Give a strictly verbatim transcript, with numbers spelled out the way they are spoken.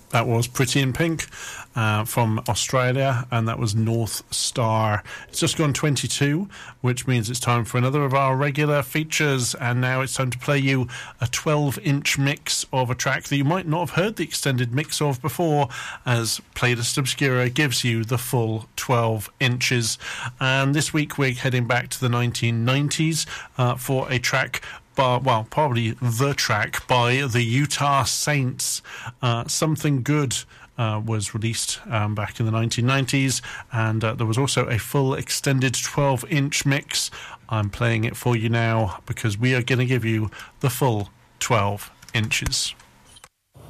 That was Pretty in Pink uh, from Australia, and that was North Star. It's just gone twenty-two, which means it's time for another of our regular features, and now it's time to play you a twelve-inch mix of a track that you might not have heard the extended mix of before, as Playlist Obscura gives you the full twelve inches. And this week we're heading back to the nineteen nineties uh, for a track By, well, probably the track by the Utah Saints. Uh, Something Good uh, was released um, back in the nineteen nineties, and uh, there was also a full extended twelve-inch mix. I'm playing it for you now because we are going to give you the full twelve inches.